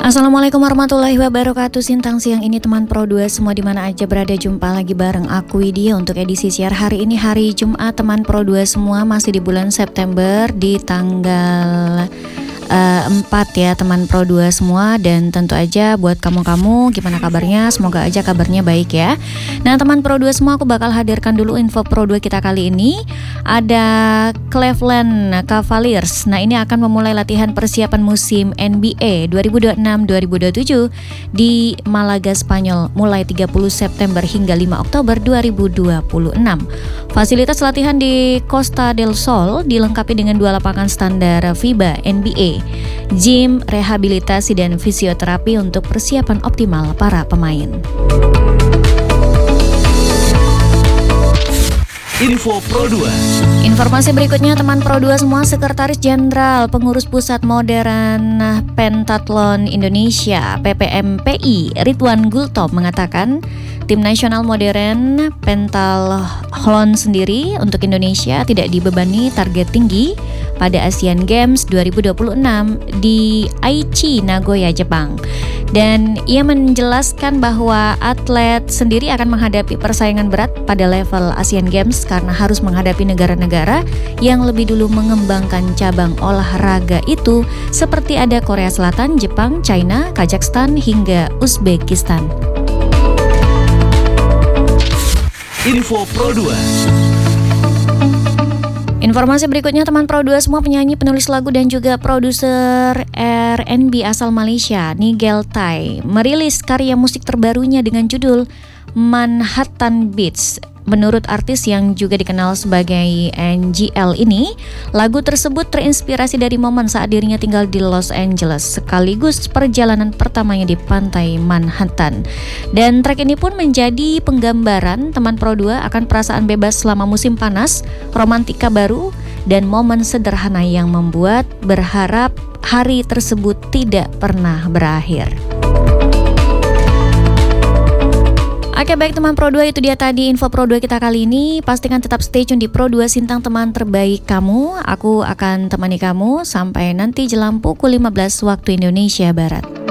Assalamualaikum warahmatullahi wabarakatuh. Sintang siang ini teman Pro 2 semua dimana aja berada, jumpa lagi bareng aku Widya untuk edisi siar hari ini, hari Jumat. Teman Pro 2 semua masih di bulan September di tanggal 4 ya teman Pro 2 semua. Dan tentu aja buat kamu-kamu gimana kabarnya, semoga aja kabarnya baik ya. Nah teman Pro 2 semua, aku bakal hadirkan dulu info Pro 2 kita kali ini. Ada Cleveland Cavaliers. Nah ini akan memulai latihan persiapan musim NBA 2026-2027 di Malaga, Spanyol mulai 30 September hingga 5 Oktober 2026. Fasilitas latihan di Costa del Sol dilengkapi dengan 2 lapangan standar FIBA NBA, gym, rehabilitasi dan fisioterapi untuk persiapan optimal para pemain. Info Pro 2. Informasi berikutnya teman Pro 2 semua, Sekretaris Jenderal Pengurus Pusat Modern Pentathlon Indonesia (PPMPI) Ridwan Gultom mengatakan tim nasional modern pentathlon sendiri untuk Indonesia tidak dibebani target tinggi pada Asian Games 2026 di Aichi, Nagoya, Jepang. Dan ia menjelaskan bahwa atlet sendiri akan menghadapi persaingan berat pada level Asian Games karena harus menghadapi negara-negara yang lebih dulu mengembangkan cabang olahraga itu, seperti ada Korea Selatan, Jepang, China, Kazakhstan hingga Uzbekistan. Info Pro 2. Informasi berikutnya teman Pro 2 semua, penyanyi, penulis lagu dan juga produser R&B asal Malaysia Nigel Thai merilis karya musik terbarunya dengan judul Manhattan Beats. Menurut artis yang juga dikenal sebagai NGL ini, lagu tersebut terinspirasi dari momen saat dirinya tinggal di Los Angeles sekaligus perjalanan pertamanya di pantai Manhattan. Dan track ini pun menjadi penggambaran teman Pro 2 akan perasaan bebas selama musim panas, romantika baru, dan momen sederhana yang membuat berharap hari tersebut tidak pernah berakhir. Oke baik teman Pro 2, itu dia tadi info Pro 2 kita kali ini. Pastikan tetap stay tune di Pro 2 Sintang, teman terbaik kamu. Aku akan temani kamu sampai nanti jelang pukul 15 waktu Indonesia Barat.